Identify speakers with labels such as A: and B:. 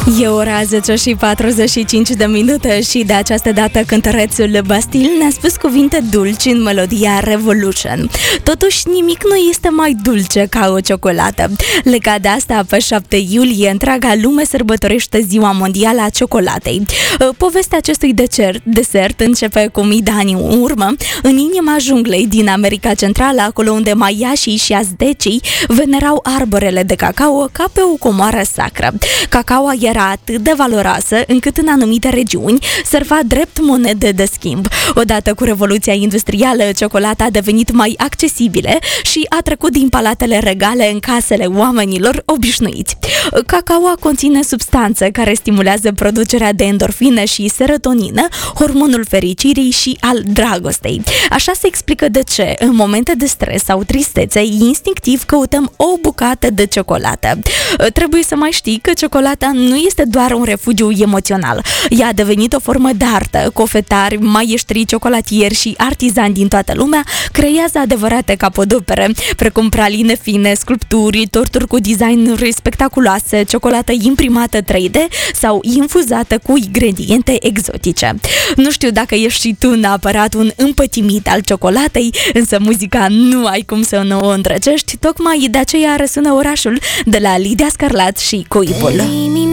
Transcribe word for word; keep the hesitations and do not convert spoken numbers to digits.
A: E ora zece și patruzeci și cinci de minute și de această dată cântărețul Bastille ne-a spus cuvinte dulci în melodia Revolution. Totuși nimic nu este mai dulce ca o ciocolată. Legat de asta, pe șapte iulie, întreaga lume sărbătorește Ziua Mondială a Ciocolatei. Povestea acestui desert, desert începe cu mii de ani în urmă, în inima junglei din America Centrală, acolo unde maiașii și azdecii venerau arborele de cacao ca pe o comoară sacră. Cacaoa era atât de valoroasă încât în anumite regiuni serva drept monede de schimb. Odată cu Revoluția Industrială, ciocolata a devenit mai accesibile și a trecut din palatele regale în casele oamenilor obișnuiți. Cacaoa conține substanțe care stimulează producerea de endorfine și serotonină, hormonul fericirii și al dragostei. Așa se explică de ce, în momente de stres sau tristețe, instinctiv căutăm o bucată de ciocolată. Trebuie să mai știi că ciocolata nu este doar un refugiu emoțional. Ea a devenit o formă de artă. Cofetari, maieștri, chocolatieri și artizani din toată lumea creează adevărate capodopere, precum praline fine, sculpturi, torturi cu designuri spectaculoase, ciocolată imprimată trei D sau infuzată cu ingrediente exotice. Nu știu dacă ești și tu neapărat un împătimit al ciocolatei, însă muzica nu ai cum să nu o îndrăgești, tocmai de aceea răsună Orașul de la Lidia Scarlat și Cuibul.